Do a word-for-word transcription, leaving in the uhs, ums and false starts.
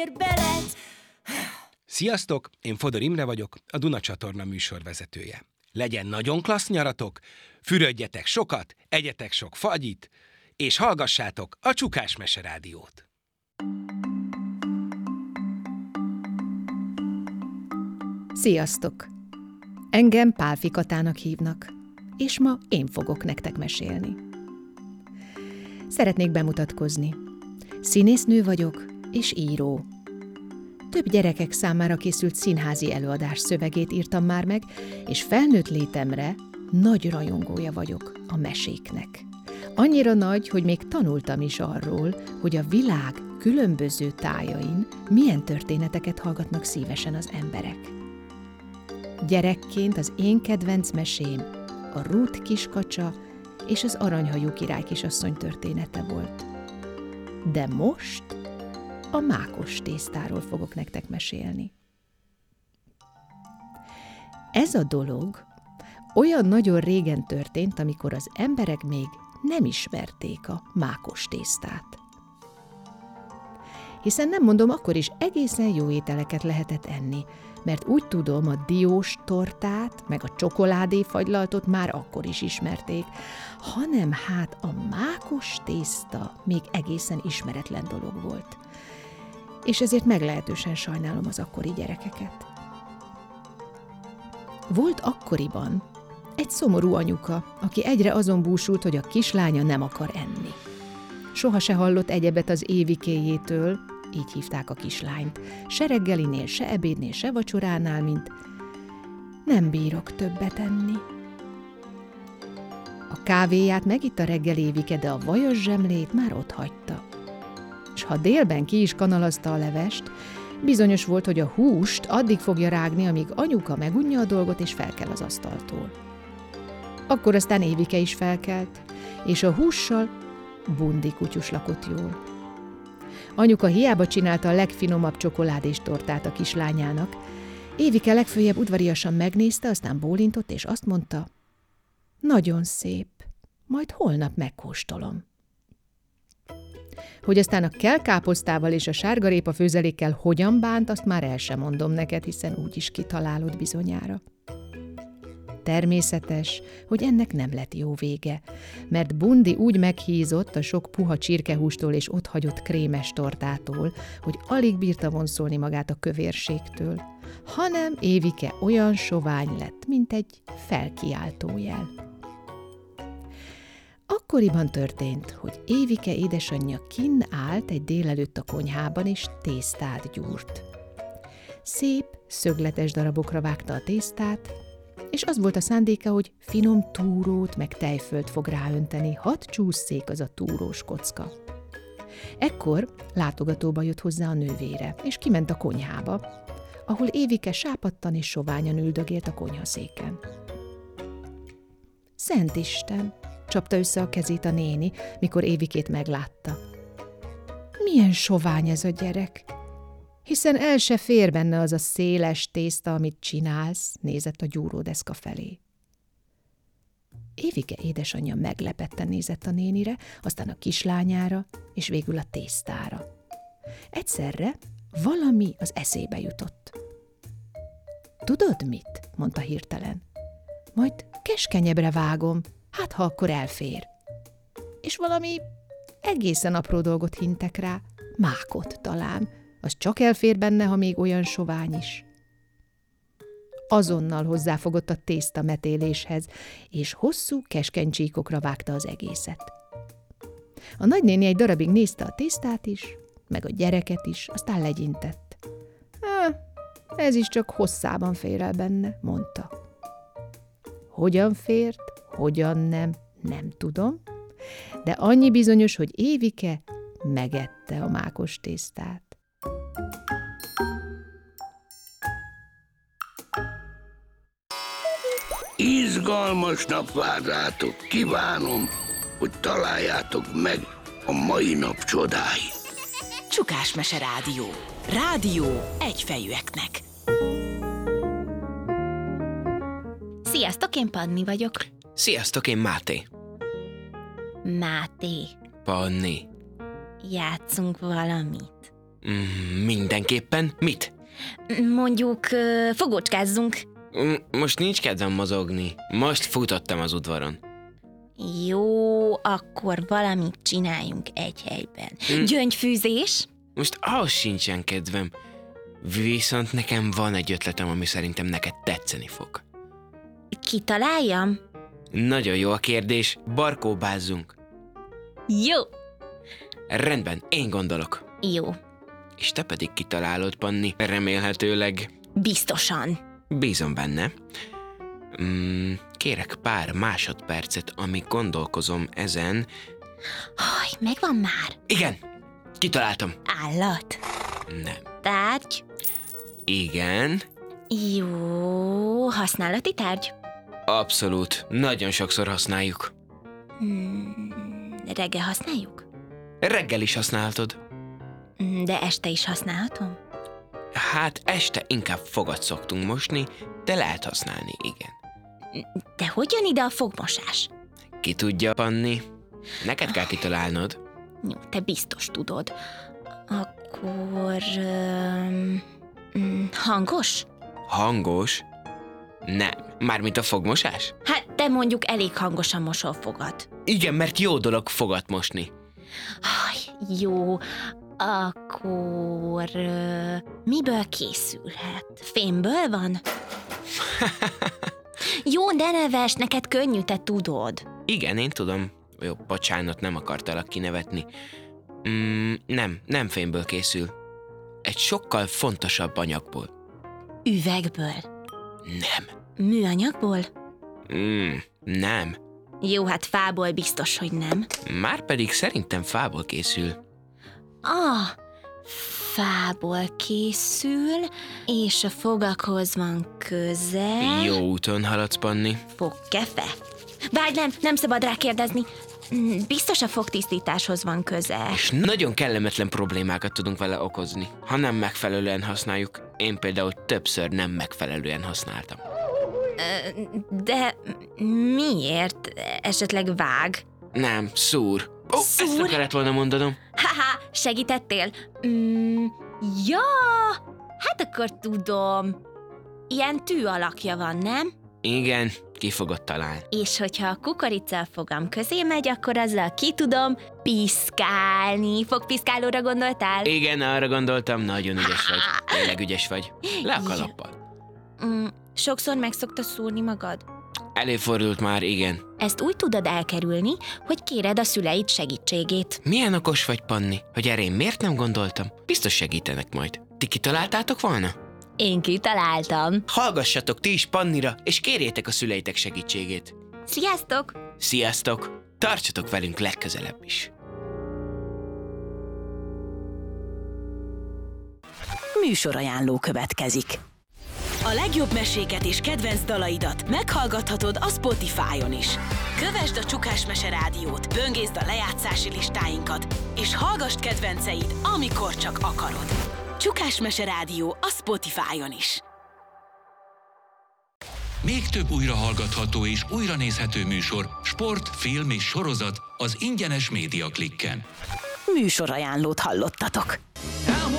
Sziasztok, én Fodor Imre vagyok, a Duna csatorna műsorvezetője. Legyen nagyon klassz nyaratok, fürödjetek sokat, egyetek sok fagyit, és hallgassátok a Csukás Mese Rádiót. Sziasztok! Engem Pálfi Katának hívnak, és ma én fogok nektek mesélni. Szeretnék bemutatkozni. Színésznő vagyok, és író. Több gyerekek számára készült színházi előadás szövegét írtam már meg, és felnőtt létemre nagy rajongója vagyok a meséknek. Annyira nagy, hogy még tanultam is arról, hogy a világ különböző tájain milyen történeteket hallgatnak szívesen az emberek. Gyerekként az én kedvenc mesém a Rút kiskacsa és az aranyhajú király kisasszony története volt. De most a mákos tésztáról fogok nektek mesélni. Ez a dolog olyan nagyon régen történt, amikor az emberek még nem ismerték a mákos tésztát. Hiszen nem mondom, akkor is egészen jó ételeket lehetett enni, mert úgy tudom, a diós tortát, meg a csokoládéfagylaltot már akkor is ismerték, hanem hát a mákos tészta még egészen ismeretlen dolog volt. És ezért meglehetősen sajnálom az akkori gyerekeket. Volt akkoriban egy szomorú anyuka, aki egyre azon búsult, hogy a kislánya nem akar enni. Soha se hallott egyebet az Évikéjétől, így hívták a kislányt, se reggelinél, se ebédnél, se vacsoránál, mint nem bírok többet enni. A kávéját megitta reggel Évike, de a vajas zsemlét már ott hagyta. És ha délben ki is kanalazta a levest, bizonyos volt, hogy a húst addig fogja rágni, amíg anyuka megunja a dolgot és felkel az asztaltól. Akkor aztán Évike is felkelt, és a hússal Bundi kutyus lakott jól. Anyuka hiába csinálta a legfinomabb csokoládés tortát a kislányának, Évike legföljebb udvariasan megnézte, aztán bólintott, és azt mondta, nagyon szép, majd holnap megkóstolom. Hogy aztán a kelkáposztával és a sárgarépa főzelékkel hogyan bánt, azt már el sem mondom neked, hiszen úgyis kitalálod bizonyára. Természetes, hogy ennek nem lett jó vége, mert Bundi úgy meghízott a sok puha csirkehústól és otthagyott krémes tortától, hogy alig bírta vonszolni magát a kövérségtől, hanem Évike olyan sovány lett, mint egy felkiáltójel. Akkoriban történt, hogy Évike édesanyja kinn állt egy délelőtt a konyhában, és tésztát gyúrt. Szép, szögletes darabokra vágta a tésztát, és az volt a szándéka, hogy finom túrót meg tejfölt fog ráönteni, hadd csússzék az a túrós kocka. Ekkor látogatóba jött hozzá a nővére, és kiment a konyhába, ahol Évike sápadtan és soványan üldögélt a konyhaszéken. Szent Isten! Csapta össze a kezét a néni, mikor Évikét meglátta. Milyen sovány ez a gyerek! Hiszen el se fér benne az a széles tészta, amit csinálsz, nézett a gyúródeszka felé. Évike édesanyja meglepetten nézett a nénire, aztán a kislányára, és végül a tésztára. Egyszerre valami az eszébe jutott. Tudod mit? Mondta hirtelen. Majd keskenyebbre vágom, hát ha akkor elfér. És valami egészen apró dolgot hintek rá, mákot talán, az csak elfér benne, ha még olyan sovány is. Azonnal hozzáfogott a tészta metéléshez, és hosszú, keskeny csíkokra vágta az egészet. A nagynéni egy darabig nézte a tésztát is, meg a gyereket is, aztán legyintett. Há, ez is csak hosszában fér el benne, mondta. Hogyan fért, hogyan nem, nem tudom, de annyi bizonyos, hogy Évike megette a mákos tésztát. Izgalmas nap vár rátok, kívánom, hogy találjátok meg a mai nap csodái. Csukás Mese Rádió. Rádió egyfejűeknek. Sziasztok, én Panni vagyok. Sziasztok, én Máté. Máté, Panni. játszunk valamit. Mm, mindenképpen. Mit? Mondjuk ö, fogócskázzunk. Mm, most nincs kedvem mozogni. Most futottam az udvaron. Jó, akkor valamit csináljunk egy helyben. Hm. Gyöngyfűzés? Most ahhoz sincsen kedvem. Viszont nekem van egy ötletem, ami szerintem neked tetszeni fog. Kitaláljam? Nagyon jó a kérdés. Barkóbázzunk. Jó. Rendben, én gondolok. Jó. És te pedig kitalálod, Panni. Remélhetőleg. Biztosan. Bízom benne. Mm, kérek pár másodpercet, amíg gondolkozom ezen. Haj, megvan már. Igen, kitaláltam. Állat. Nem. Tárgy. Igen, Jó. Használati tárgy? abszolút. Nagyon sokszor használjuk. Hmm, reggel használjuk? Reggel is használhatod. Hmm, De este is használhatom? Hát este inkább fogat szoktunk mosni, de lehet használni, igen. De hogy jön ide a fogmosás? Ki tudja, Panni? Neked kell kitalálnod. Jó, te biztos tudod. Akkor... Um, mm, hangos? Hangos? Nem. Mármint a fogmosás? Hát te mondjuk elég hangosan mosol fogad. Igen, mert jó dolog fogat mosni. Aj, jó, akkor ö, miből készülhet? Fémből van? Jó, de neves, neked könnyű, te tudod. Igen, én tudom. Jó, bocsánat, nem akartalak kinevetni. Mm, nem, nem fémből készül. Egy sokkal fontosabb anyagból. Üvegből? Nem. Műanyagból? Mm, nem. Jó, hát fából biztos, hogy nem. Márpedig szerintem fából készül. Ah, fából készül, és a fogakhoz van köze. Jó úton haladsz, Panni. Fogkefe? Várj, nem, nem szabad rá kérdezni. Mm, Biztos a fogtisztításhoz van köze. És nagyon kellemetlen problémákat tudunk vele okozni, ha nem megfelelően használjuk. Én például többször nem megfelelően használtam. De miért? Esetleg vág? Nem, szúr. Ó, ezt nem Szúr? kellett volna mondanom. Haha, segítettél? Mm, ja, hát akkor tudom. Ilyen tű alakja van, nem? Igen, ki fogod találni. És hogyha a kukoricafogam közé megy, akkor azzal ki tudom piszkálni. Fogpiszkálóra gondoltál? Igen, arra gondoltam, nagyon ügyes vagy. Tényleg ügyes vagy. Le a kalappal. Mm, sokszor meg szokta szúrni magad? Előfordult már, igen. Ezt úgy tudod elkerülni, hogy kéred a szüleid segítségét. Milyen okos vagy, Panni, hogy erre én miért nem gondoltam? Biztos segítenek majd. Ti kitaláltátok volna? Én kitaláltam. Hallgassatok ti is Pannira, és kérjétek a szüleitek segítségét. Sziasztok! Sziasztok! Tartsatok velünk legközelebb is. Műsorajánló következik. A legjobb meséket és kedvenc dalaidat meghallgathatod a Spotify-on is. Kövesd a Csukás Mese Rádiót, böngészd a lejátszási listáinkat, és hallgass kedvenceid, amikor csak akarod. Csukás Mese Rádió a Spotify-on is. Még több újrahallgatható és újranézhető műsor, sport, film és sorozat az ingyenes Média Klikken. Műsorajánlót hallottatok.